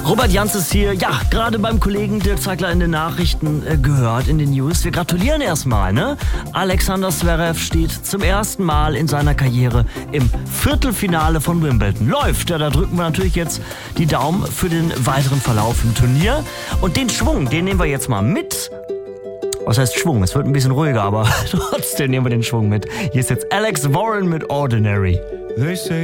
Robert Jans ist hier, ja, gerade beim Kollegen Dirk Zeigler in den Nachrichten gehört, in den News. Wir gratulieren erstmal, ne? Alexander Zverev steht zum ersten Mal in seiner Karriere im Viertelfinale von Wimbledon. Läuft, ja, da drücken wir natürlich jetzt die Daumen für den weiteren Verlauf im Turnier. Und den Schwung, den nehmen wir jetzt mal mit. Was heißt Schwung? Es wird ein bisschen ruhiger, aber trotzdem nehmen wir den Schwung mit. Hier ist jetzt Alex Warren mit Ordinary. They say